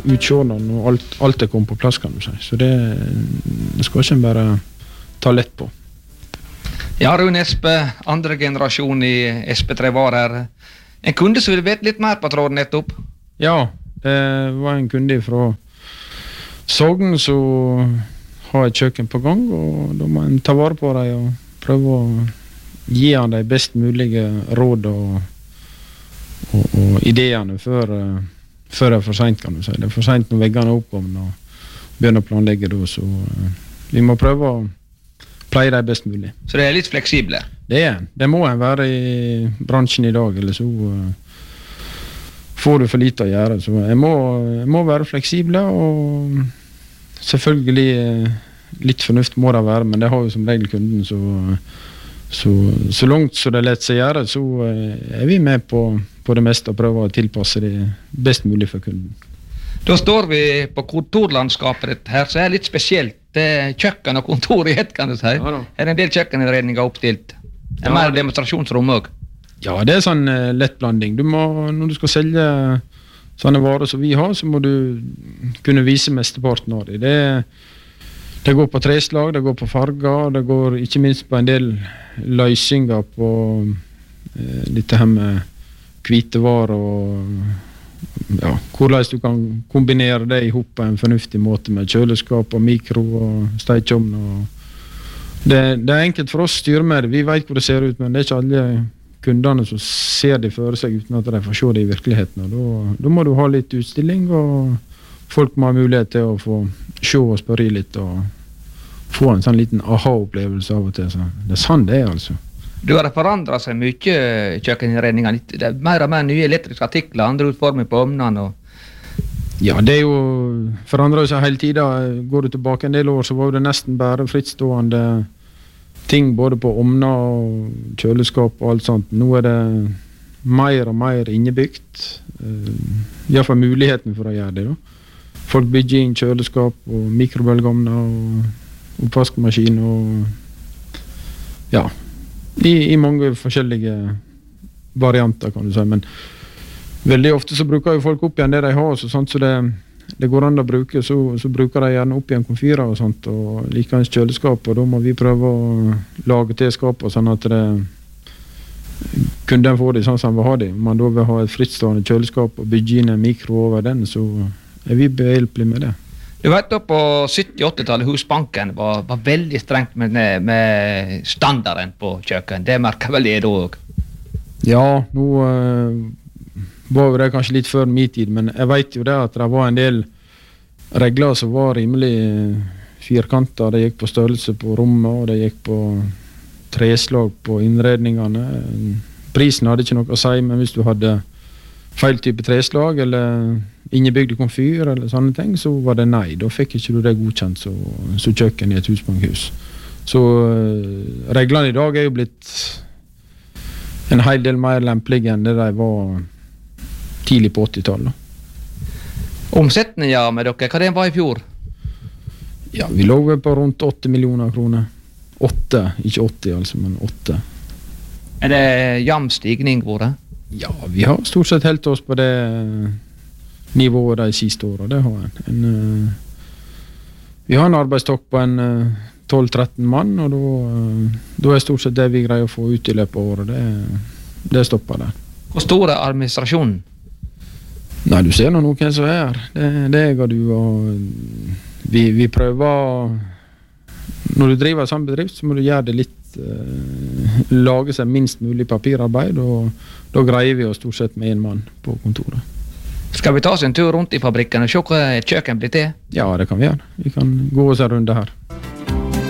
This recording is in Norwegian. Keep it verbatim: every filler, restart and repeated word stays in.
utkjørende når alt, alt er kommet på plass, kan du si. Så det, det skal ikke bare ta lett på. Ja, Rune Espe, andre generasjon i Espe tre var her. En kunde som ville vite litt mer på tråden nettopp? Ja, det var en kunde fra Sogn som har et kjøkken på gang, og da må en ta vare på dem og prøve å gi han de best mulige råd og, og, og ideene før, før det er for sent, kan du si. Det er for sent når veggene er oppkommet og begynner å planlegge da, så vi må prøve å pleie dem best mulig. Så det er litt fleksible? Det er en. Det må en være i bransjen i dag, eller så uh, får du for lite å gjøre. Så jeg må, jeg må være fleksible, og selvfølgelig uh, litt fornuft må det være, men det har jo som regel kunden, så, så, så langt så det lett seg gjøre, så uh, er vi med på, på det meste og prøver å tilpasse det best mulig for kunden. Da står vi på kontorlandskapet ditt her, så er det litt spesielt. Det er kjøkken og kontor i ett, kan du si. Ja, er det en del kjøkkeninnredninger oppstilt? Det er ja, mer demonstrasjonsrom også? Ja, det er sånn uh, lettblanding. Du må, når du skal selge sånne varer som vi har, så må du kunne vise mesteparten av det. Det, det går på treslag, det går på farger, det går ikke minst på en del løsninger på uh, dette her med hvitevarer og ja, hvordan du kan kombinere det i hop på en fornuftig måte med kjøleskap og mikro og stekeovn. Det, det er enkelt for oss å styre med det. Vi vet hvor det ser ut, men det er ikke alle kundene som ser det for seg uten at de får se det i virkeligheten. Da, da må du ha litt utstilling, og folk må ha mulighet til å få se og spørre litt og få en sånn liten aha-opplevelse av og til. Så det er sånn det er, altså. Du har forandret seg mye, kjøkkeninnredninger. Det er mer og mer nye elektriske artikler, andre utformer på ovnene. Og... Ja, det er jo forandret seg hele tiden. Går du tilbake en del år, så var det nesten bare frittstående ting, både på ovner og kjøleskap og alt sånt. Nå er det mer og mer innebyggt. I hvert fall muligheten for å gjøre det. Da. Folk bygger inn kjøleskap og mikrobølgeovner og oppvaskmaskin og ja, I, i mange forskjellige varianter, kan du si, men veldig ofte så bruker jo folk opp igjen det de har, så, sånt, så det, det går an å bruke, så, så bruker de gjerne opp igjen komfyrer og sånt, og likens kjøleskap, og da må vi prøve å lage til skapet, sånn at det, kunden får det sånn som han vil ha det. Om man da vil ha et frittstående kjøleskap og bygge inn en mikro over den, så er vi behjelpelige med det. Du vet da på sytti-åtti-tallet Husbanken var, var veldig strengt med, med standarden på kjøkken. Det merker vel det da også? Ja, nå uh, var det kanskje litt før min tid, men jeg vet jo det at det var en del regler som var rimelig firkanter. Det gikk på størrelse på rommet, og det gikk på treslag på innredningene. Prisen hadde ikke noe å si, men hvis du hadde feil type treslag eller innebygde komfyr eller sånne ting, så var det nei. Da fikk ikke du det godkjent så, så kjøkken i et husbankhus. Så uh, reglene i dag er jo blitt en hel del mer lempelige enn det de var tidlig på åtti-tallet. Omsetningen med dere, hva det var i fjor? Ja, vi lå på rundt åtte millioner kroner. Åtte, ikke åtti altså, men åtte. Er det jevn stigning på det? Ja, vi har stort sett helt oss på det nivået de siste årene, det har en. en uh, vi har en arbeidstokk på en uh, tolv-tretten mann, og da, uh, da er stort sett det vi greier å få ut i løpet av året, det, det stopper der. Hvor stor er administrasjonen? Nei, du ser nå noen som er her. Det, det er du, og vi, vi prøver, når du driver en sånn bedrift, så må du gjøre det litt, uh, lage seg minst mulig papirarbeid, og da greier vi oss stort sett med en mann på kontoret. Skal vi ta oss en tur rundt i fabrikken og se hva et kjøkken blir til? Ja, det kan vi gjøre. Vi kan gå oss en runde her.